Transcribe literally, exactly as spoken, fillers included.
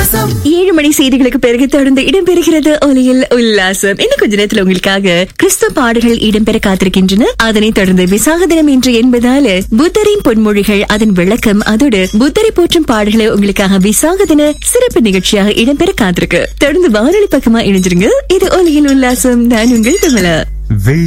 ஏழு மணி செய்திகளுக்கு பிறகு தொடர்ந்து இடம்பெறுகிறது ஒலியில் உல்லாசம். இன்னும் கொஞ்ச நேரத்தில் உங்களுக்காக கிறிஸ்துவ பாடல்கள் இடம்பெற காத்திருக்கின்றன. அதனைத் தொடர்ந்து விசாக தினம் என்று என்பதால புத்தரின் பொன்மொழிகள், அதன் விளக்கம், அதோடு புத்தரை போற்றும் பாடல்களை உங்களுக்காக விசாக தின சிறப்பு நிகழ்ச்சியாக இடம்பெற காத்திருக்கு. தொடர்ந்து வானொலி பக்கமா இணைஞ்சிருங்க. இது ஒலியில் உல்லாசம். நான் உங்கள் கமலா.